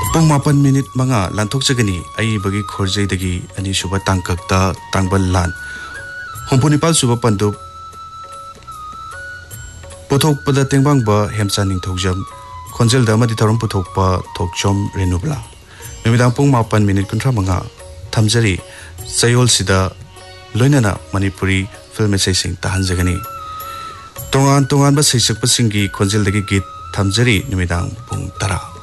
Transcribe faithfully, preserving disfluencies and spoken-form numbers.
Pung mapan minit mga lantok jagani ay bagi khorjay dagi ani suba tangkakta tangbal lan. Humpunipal suba pandup puthok pada tengbang ba hemsa ning thokjam khonjel da madi tharum puthok pa thokchom renubla. Numidang pung mapan minit kuntra mga thamjari sayol sida loinana Manipuri film sing tahan jagani. Tongan tongan ba saisak pasingi khonjel dagi git thamjari numidang pung tara.